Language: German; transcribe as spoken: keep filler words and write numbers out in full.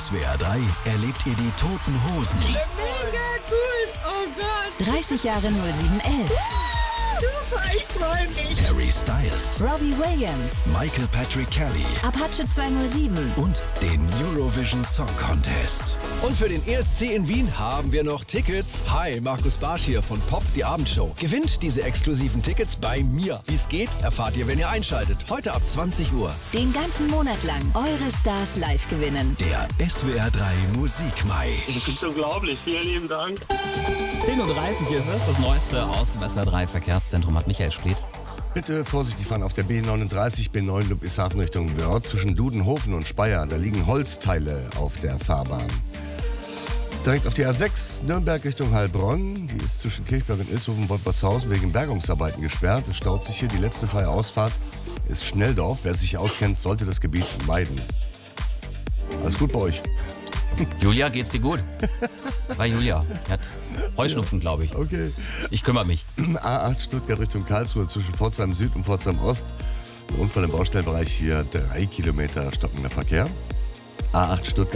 S W R drei erlebt ihr die Toten Hosen. Mega cool! Oh Gott! dreißig Jahre null sieben elf. Super, ich freue mich! Harry Styles, Robbie Williams, Michael Patrick Kelly Apache zweihundertsieben. und den Eurovision Song Contest. Und für den E S C in Wien haben wir noch Tickets. Hi, Markus Barsch hier von Pop, die Abendshow. Gewinnt diese exklusiven Tickets bei mir. Wie es geht, erfahrt ihr, wenn ihr einschaltet. Heute ab zwanzig Uhr. Den ganzen Monat lang eure Stars live gewinnen. Der S W R drei Musikmai. Das ist unglaublich. Vielen lieben Dank. zehn Uhr dreißig ist es, das Neueste aus dem S W R drei Verkehrszentrum hat Michael Spliet. Bitte vorsichtig fahren auf der B neununddreißig, B neun Ludwigshafen Richtung Wörth. Zwischen Dudenhofen und Speyer, da liegen Holzteile auf der Fahrbahn. Direkt auf die A sechs, Nürnberg Richtung Heilbronn. Die ist zwischen Kirchberg und Ilshofen-Wolpertshausen wegen Bergungsarbeiten gesperrt. Es staut sich hier. Die letzte freie Ausfahrt ist Schnelldorf. Wer sich auskennt, sollte das Gebiet meiden. Alles gut bei euch? Julia, geht's dir gut? Bei Julia. Die hat Heuschnupfen, glaube ich. Okay. Ich kümmere mich. A acht Stuttgart Richtung Karlsruhe zwischen Pforzheim Süd und Pforzheim Ost. Ein Unfall im Baustellenbereich hier, drei Kilometer stockender Verkehr. A acht Stuttgart